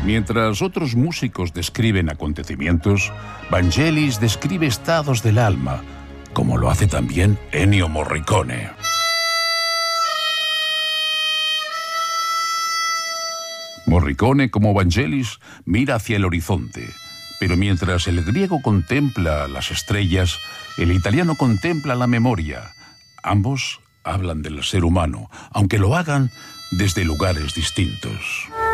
Mientras otros músicos describen acontecimientos, Vangelis describe estados del alma, como lo hace también Ennio Morricone. Morricone, como Vangelis, mira hacia el horizonte, pero mientras el griego contempla las estrellas, el italiano contempla la memoria. Ambos hablan del ser humano, aunque lo hagan desde lugares distintos.